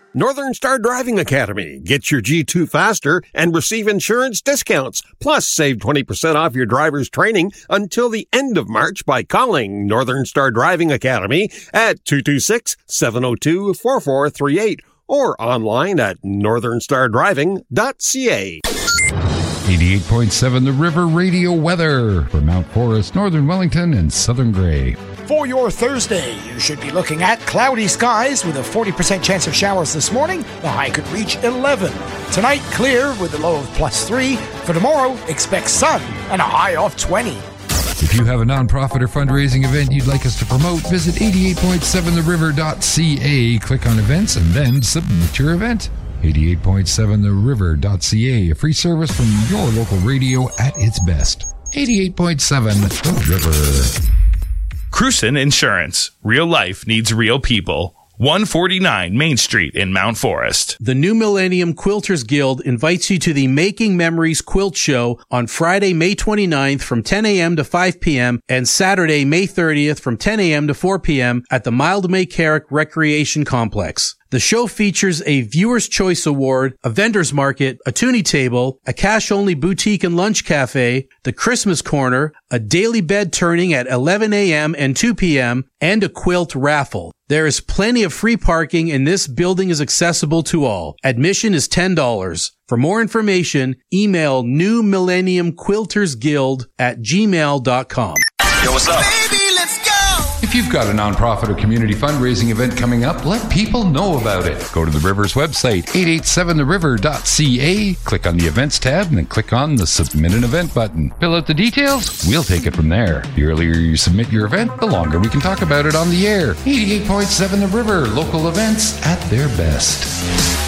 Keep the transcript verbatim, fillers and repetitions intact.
Northern Star Driving Academy. Get your G two faster and receive insurance discounts. Plus, save twenty percent off your driver's training until the end of March by calling Northern Star Driving Academy at two two six, seven oh two, four four three eight or online at northern star driving dot c a. eighty-eight point seven The River Radio weather for Mount Forest, Northern Wellington, and Southern Grey. For your Thursday, you should be looking at cloudy skies with a forty percent chance of showers this morning. The high could reach eleven. Tonight, clear with a low of plus three. For tomorrow, expect sun and a high of twenty. If you have a nonprofit or fundraising event you'd like us to promote, visit eighty-eight point seven the river dot c a, click on events, and then submit your event. eighty-eight point seven the river dot c a, a free service from your local radio at its best. eighty-eight point seven The River. Cruson Insurance. Real life needs real people. one forty-nine Main Street in Mount Forest. The New Millennium Quilters Guild invites you to the Making Memories Quilt Show on Friday, May twenty-ninth from ten a.m. to five p.m. and Saturday, May thirtieth from ten a.m. to four p.m. at the Mildmay Carrick Recreation Complex. The show features a Viewer's Choice Award, a vendor's market, a toonie table, a cash-only boutique and lunch cafe, the Christmas Corner, a daily bed turning at eleven a.m. and two p.m., and a quilt raffle. There is plenty of free parking, and this building is accessible to all. Admission is ten dollars. For more information, email New Millennium Quilters Guild at gmail dot com. Yo, what's up? Baby, let's go! If you've got a nonprofit or community fundraising event coming up, let people know about it. Go to the River's website, eight eight seven the river dot c a, click on the Events tab, and then click on the Submit an Event button. Fill out the details, we'll take it from there. The earlier you submit your event, the longer we can talk about it on the air. eighty-eight point seven The River, local events at their best.